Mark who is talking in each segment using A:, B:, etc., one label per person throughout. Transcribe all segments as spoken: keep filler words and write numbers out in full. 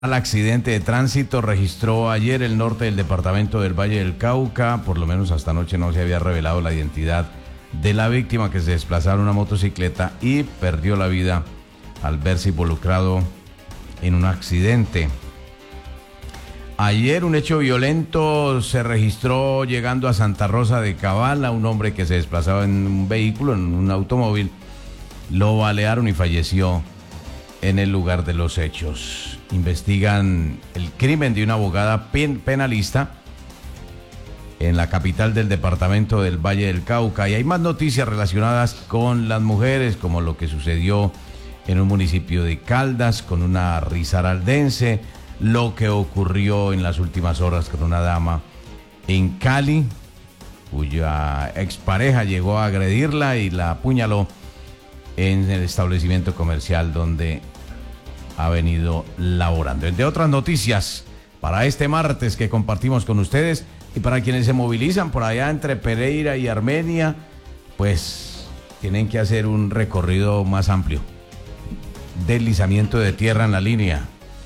A: Al accidente de tránsito registró ayer el norte del departamento del Valle del Cauca. Por lo menos hasta anoche no se había revelado la identidad de la víctima, que se desplazaba en una motocicleta y perdió la vida al verse involucrado en un accidente. Ayer un hecho violento se registró llegando a Santa Rosa de Cabala. Un hombre que se desplazaba en un vehículo, en un automóvil, lo balearon y falleció en el lugar de los hechos. Investigan el crimen de una abogada pen penalista en la capital del departamento del Valle del Cauca. Y hay más noticias relacionadas con las mujeres, como lo que sucedió en un municipio de Caldas con una risaraldense, lo que ocurrió en las últimas horas con una dama en Cali, cuya expareja llegó a agredirla y la apuñaló en el establecimiento comercial donde ha venido laborando. Entre otras noticias, para este martes que compartimos con ustedes, y para quienes se movilizan por allá entre Pereira y Armenia, pues tienen que hacer un recorrido más amplio. Deslizamiento de tierra en la línea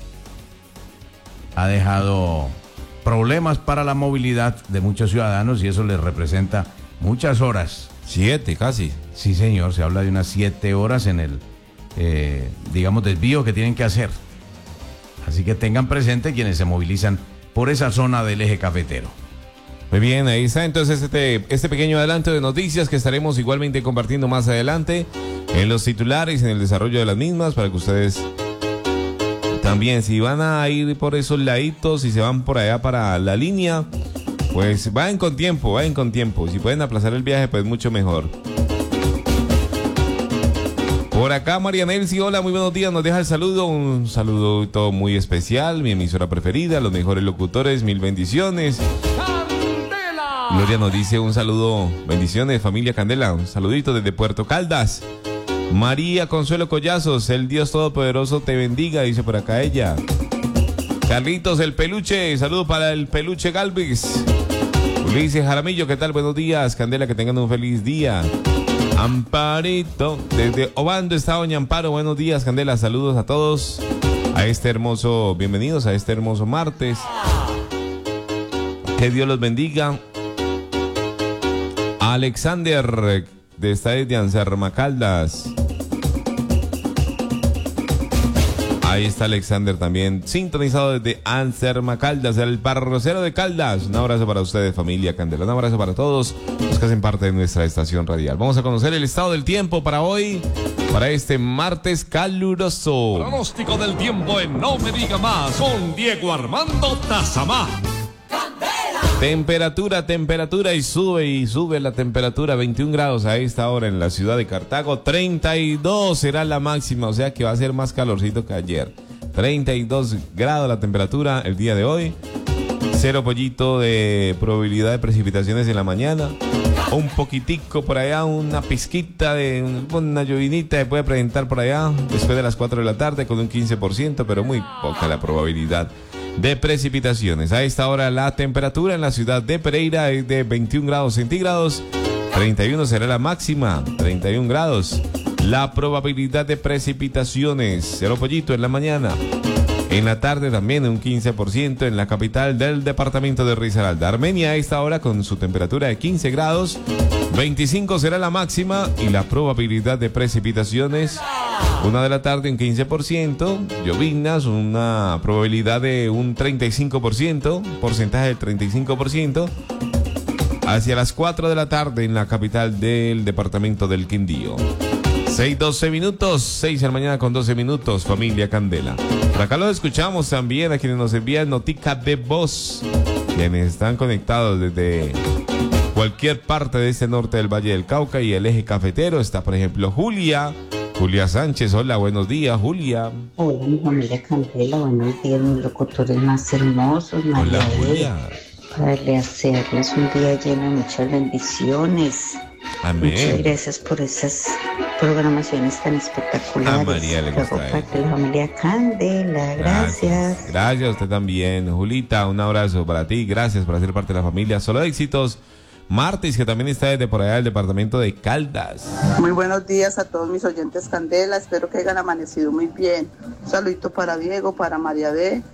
A: ha dejado problemas para la movilidad de muchos ciudadanos y eso les representa muchas horas.
B: Siete, casi.
A: Sí, señor, se habla de unas siete horas en el, eh, digamos, desvío que tienen que hacer. Así que tengan presente quienes se movilizan por esa zona del eje cafetero.
B: Muy bien, ahí está entonces este, este pequeño adelanto de noticias que estaremos igualmente compartiendo más adelante en los titulares, en el desarrollo de las mismas, para que ustedes también, si van a ir por esos laditos, si se van por allá para la línea, pues vayan con tiempo, vayan con tiempo. Si pueden aplazar el viaje, pues mucho mejor. Por acá María Nelsi, hola, muy buenos días, nos deja el saludo, un saludo todo muy especial, mi emisora preferida, los mejores locutores, mil bendiciones. Gloria nos dice un saludo, bendiciones, familia Candela, un saludito desde Puerto Caldas. María Consuelo Collazos, el Dios Todopoderoso te bendiga, dice por acá ella. Carlitos el Peluche, saludo para el Peluche Galvez. Ulises Jaramillo, ¿qué tal? Buenos días, Candela, que tengan un feliz día. Amparito, desde Obando está doña Amparo, buenos días, Candela, saludos a todos a este hermoso, bienvenidos a este hermoso martes. Que Dios los bendiga. Alexander, de esta de Anserma Caldas. Ahí está Alexander también, sintonizado desde Anserma Caldas, el parrocero de Caldas. Un abrazo para ustedes, familia Candela. Un abrazo para todos los que hacen parte de nuestra estación radial. Vamos a conocer el estado del tiempo para hoy, para este martes caluroso.
C: Pronóstico del tiempo en No Me Diga Más con Diego Armando Tazamá.
B: Temperatura, temperatura y sube y sube la temperatura, veintiún grados a esta hora en la ciudad de Cartago, treinta y dos será la máxima, o sea que va a ser más calorcito que ayer. treinta y dos grados la temperatura el día de hoy, cero pollito de probabilidad de precipitaciones en la mañana, un poquitico por allá, una pizquita de una llovinita se puede presentar por allá después de las cuatro de la tarde con un quince por ciento, pero muy poca la probabilidad de precipitaciones. A esta hora la temperatura en la ciudad de Pereira es de veintiún grados centígrados, treinta y uno será la máxima, treinta y un grados. La probabilidad de precipitaciones, cero pollito en la mañana. En la tarde también un quince por ciento en la capital del departamento de Risaralda. Armenia a esta hora con su temperatura de quince grados, veinticinco será la máxima y la probabilidad de precipitaciones, una de la tarde un quince por ciento, llovinas, una probabilidad de un treinta y cinco por ciento, porcentaje del treinta y cinco por ciento, hacia las cuatro de la tarde en la capital del departamento del Quindío. seis, doce minutos, seis de la mañana con doce minutos, familia Candela. Por acá los escuchamos también a quienes nos envían notica de voz, quienes están conectados desde cualquier parte de este norte del Valle del Cauca y el eje cafetero. Está, por ejemplo, Julia, Julia Sánchez. Hola, buenos días, Julia.
D: Hola, mi familia Candela, buenos días, mis locutores más hermosos.
B: Hola, Julia.
D: Para hacerles un día lleno de muchas bendiciones.
B: Amén.
D: Muchas gracias por esas programaciones tan espectaculares.
B: A María le gusta
D: para la familia Candela, gracias.
B: gracias. Gracias a usted también, Julita, un abrazo para ti, gracias por hacer parte de la familia. Solo éxitos Martis, que también está desde por allá del departamento de Caldas.
E: Muy buenos días a todos mis oyentes Candela, espero que hayan amanecido muy bien. Un saludito para Diego, para María B,